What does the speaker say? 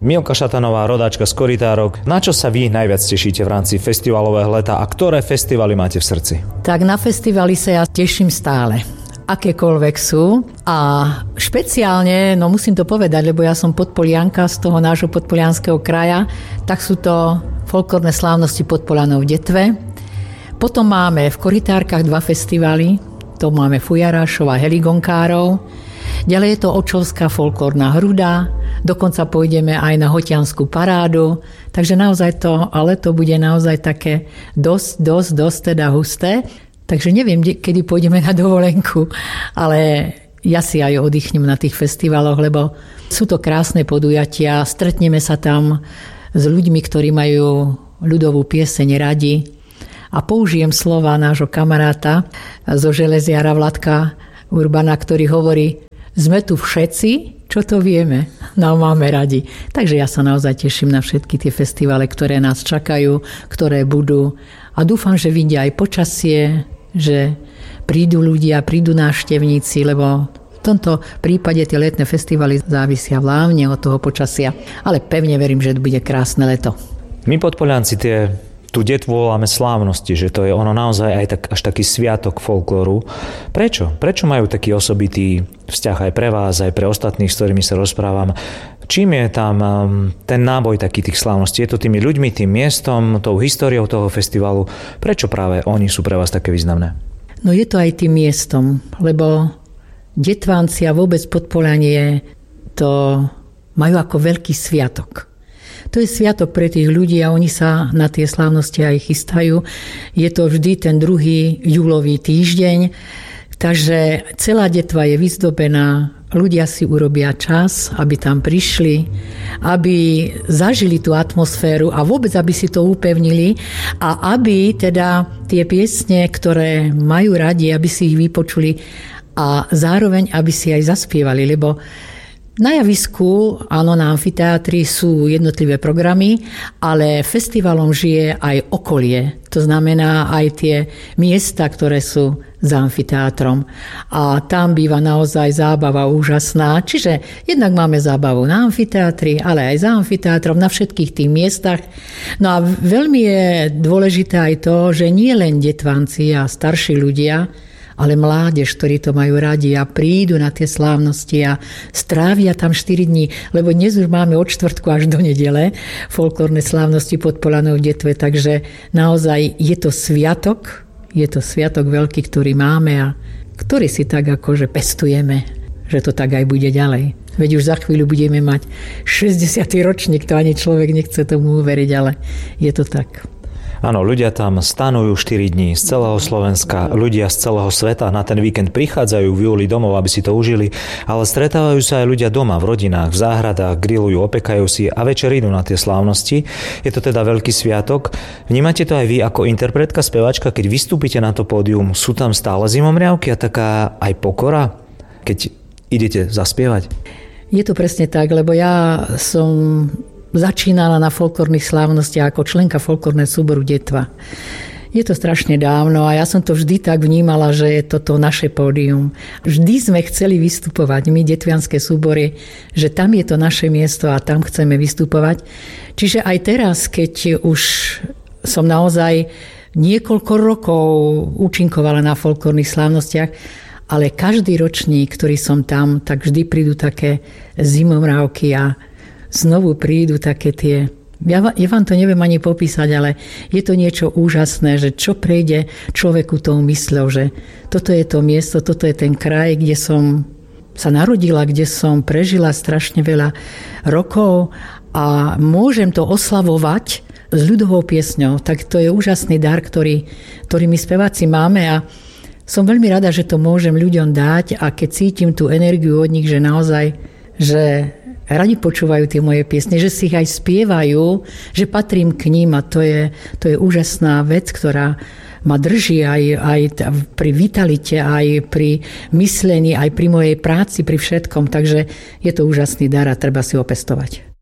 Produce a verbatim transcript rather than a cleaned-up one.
Milka Šatanová, rodáčka z Korytárok. Na čo sa vy najviac tešíte v rámci festivalového leta a ktoré festivaly máte v srdci? Tak na festivaly sa ja teším stále. Akékoľvek sú. A špeciálne, no musím to povedať, lebo ja som podpolianka z toho nášho podpolianského kraja, tak sú to folklórne slávnosti Podpoľanov v Detve. Potom máme v Korytárkach dva festivaly. To máme Fujarášov a Heligonkárov. Ďalej je to Očovská folklórna hruda, dokonca pôjdeme aj na Hotianskú parádu, takže naozaj to, ale to bude naozaj také dosť, dosť, dosť teda husté. Takže neviem, kedy pôjdeme na dovolenku, ale ja si aj oddychnem na tých festivaloch, lebo sú to krásne podujatia, stretneme sa tam s ľuďmi, ktorí majú ľudovú pieseň radi a použijem slova nášho kamaráta zo Železiara Vladka Urbana, ktorý hovorí: sme tu všetci, čo to vieme, no máme radi. Takže ja sa naozaj teším na všetky tie festivale, ktoré nás čakajú, ktoré budú. A dúfam, že vidia aj počasie, že prídu ľudia, prídu návštevníci, lebo v tomto prípade tie letné festivaly závisia hlavne od toho počasia. Ale pevne verím, že to bude krásne leto. My Podpoľanci tie tú detvu voláme slávnosti, že to je ono naozaj aj tak, až taký sviatok folklóru. Prečo? Prečo majú taký osobitý vzťah aj pre vás, aj pre ostatných, s ktorými sa rozprávam? Čím je tam ten náboj taký tých slávností? Je to tými ľuďmi, tým miestom, tou históriou toho festivalu? Prečo práve oni sú pre vás také významné? No je to aj tým miestom, lebo Detvánci a vôbec Podpoľanie to majú ako veľký sviatok. To je sviatok pre tých ľudí a oni sa na tie slávnosti aj chystajú. Je to vždy ten druhý júlový týždeň, takže celá Detva je vyzdobená. Ľudia si urobia čas, aby tam prišli, aby zažili tú atmosféru a vôbec, aby si to upevnili a aby teda tie piesne, ktoré majú radi, aby si ich vypočuli a zároveň, aby si aj zaspievali, lebo na javisku, áno, na amfiteátri sú jednotlivé programy, ale festivalom žije aj okolie. To znamená aj tie miesta, ktoré sú za amfiteátrom. A tam býva naozaj zábava úžasná. Čiže jednak máme zábavu na amfiteátri, ale aj za amfiteátrom, na všetkých tých miestach. No a veľmi je dôležité aj to, že nie len Detvánci a starší ľudia, ale mládež, ktorí to majú radi a prídu na tie slávnosti a strávia tam štyri dní, lebo dnes už máme od štvrtku až do nedele folklórne slávnosti Podpoľanov v Detve, takže naozaj je to sviatok, je to sviatok veľký, ktorý máme a ktorý si tak akože pestujeme, že to tak aj bude ďalej. Veď už za chvíľu budeme mať šesťdesiaty ročník, to ani človek nechce tomu uveriť, ale je to tak. Áno, ľudia tam stanujú štyri dní z celého Slovenska, ľudia z celého sveta na ten víkend prichádzajú v júli domov, aby si to užili, ale stretávajú sa aj ľudia doma, v rodinách, v záhradách, grillujú, opekajú si a večer idú na tie slávnosti. Je to teda veľký sviatok. Vnímate to aj vy ako interpretka, spevačka, keď vystúpite na to pódium, sú tam stále zimomriavky a taká aj pokora, keď idete zaspievať? Je to presne tak, lebo ja som začínala na folklórnych slávnostiach ako členka folklórneho súboru Detva. Je to strašne dávno a ja som to vždy tak vnímala, že je toto naše pódium. Vždy sme chceli vystupovať, my detvianske súbory, že tam je to naše miesto a tam chceme vystupovať. Čiže aj teraz, keď už som naozaj niekoľko rokov účinkovala na folklórnych slávnostiach, ale každý ročník, ktorý som tam, tak vždy prídu také zimomrávky a znovu prídu také tie... Ja, ja vám to neviem ani popísať, ale je to niečo úžasné, že čo prejde človeku tou mysľou, že toto je to miesto, toto je ten kraj, kde som sa narodila, kde som prežila strašne veľa rokov a môžem to oslavovať s ľudovou piesňou. Tak to je úžasný dar, ktorý, ktorý my speváci máme a som veľmi rada, že to môžem ľuďom dať a keď cítim tú energiu od nich, že naozaj, že radi počúvajú tie moje piesne, že si ich aj spievajú, že patrím k ním a to je, to je úžasná vec, ktorá ma drží aj, aj pri vitalite, aj pri myslení, aj pri mojej práci, pri všetkom. Takže je to úžasný dar a treba si ho pestovať.